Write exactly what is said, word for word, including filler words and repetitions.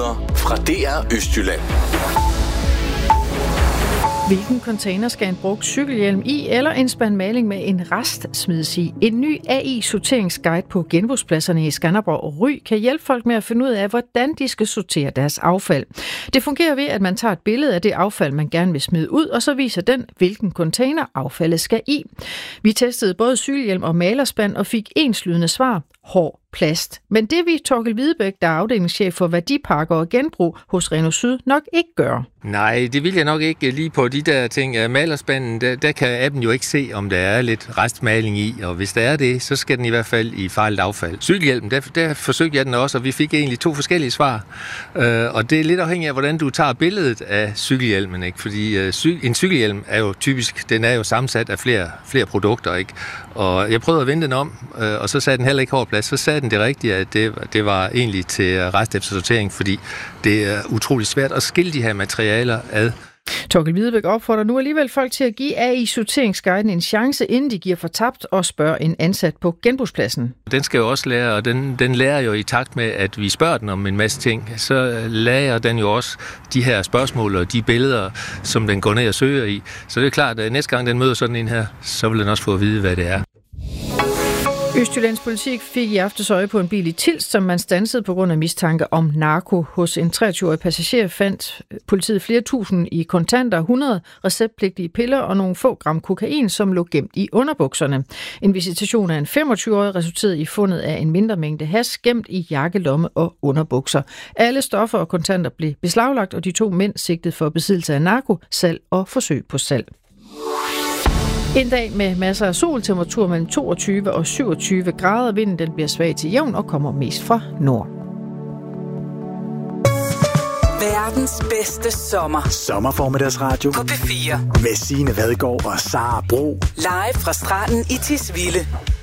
Nyheder fra D R Østjylland. Hvilken container skal en brugt cykelhjelm i, eller en spand maling med en rest smides i? En ny A I-sorteringsguide på genbrugspladserne i Skanderborg og Ry kan hjælpe folk med at finde ud af, hvordan de skal sortere deres affald. Det fungerer ved, at man tager et billede af det affald, man gerne vil smide ud, og så viser den, hvilken container affaldet skal i. Vi testede både cykelhjelm og malerspand og fik enslydende svar: hård plast. Men det vi Torkel Hvidebæk, der er afdelingschef for værdipakker og genbrug hos Reno Syd, nok ikke gøre. Nej, det vil jeg nok ikke lige på de der ting. Malerspanden, der, der kan appen jo ikke se, om der er lidt restmaling i, og hvis der er det, så skal den i hvert fald i farligt affald. Cykelhjelmen, der, der forsøgte jeg den også, og vi fik egentlig to forskellige svar. Uh, og det er lidt afhængigt af, hvordan du tager billedet af cykelhjelmen, ikke? Fordi uh, cy- en cykelhjelm er jo typisk, den er jo sammensat af flere, flere produkter, ikke? Og jeg prøvede at vende den om, uh, og så sagde den heller ikke hård plads. Så sagde den det rigtige, at det, det var egentlig til rest efter sortering, fordi det er utrolig svært at skille de her materialer ad. Torkel Hvidebæk opfordrer nu alligevel folk til at give A I-sorteringsguiden en chance, inden de giver fortabt, og spørger en ansat på genbrugspladsen. Den skal jo også lære, og den, den lærer jo i takt med, at vi spørger den om en masse ting. Så lærer den jo også de her spørgsmål og de billeder, som den går ned og søger i. Så det er klart, at næste gang den møder sådan en her, så vil den også få at vide, hvad det er. Østjyllands politi fik i aftes øje på en bil i Tilst, som man standsede på grund af mistanke om narko. Hos en treogtyve-årig passager fandt politiet flere tusind i kontanter, hundrede receptpligtige piller og nogle få gram kokain, som lå gemt i underbukserne. En visitation af en femogtyve-årig resulterede i fundet af en mindre mængde hash gemt i jakkelomme og underbukser. Alle stoffer og kontanter blev beslaglagt, og de to mænd sigtet for besiddelse af narko, salg og forsøg på salg. En dag med masser af sol, temperatur mellem toogtyve og syvogtyve grader. Vinden den bliver svag til jævn og kommer mest fra nord. Verdens bedste sommer. Sommerformiddagsradio på P fire. Med Signe Vadgaard og Sara Bro. Live fra stranden i Tisvilde.